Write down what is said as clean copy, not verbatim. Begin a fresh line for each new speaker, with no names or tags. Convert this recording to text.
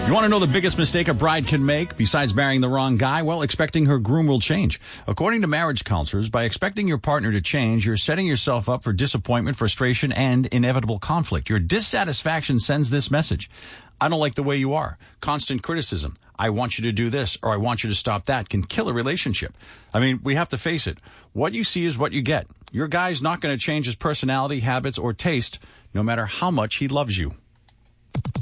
You want to know the biggest mistake a bride can make besides marrying the wrong guy? Well, expecting her groom will change. According to marriage counselors, by expecting your partner to change, you're setting yourself up for disappointment, frustration, and inevitable conflict. Your dissatisfaction sends this message. I don't like the way you are. Constant criticism. I want you to do this or I want you to stop that can kill a relationship. I mean, we have to face it. What you see is what you get. Your guy's not going to change his personality, habits, or taste, no matter how much he loves you.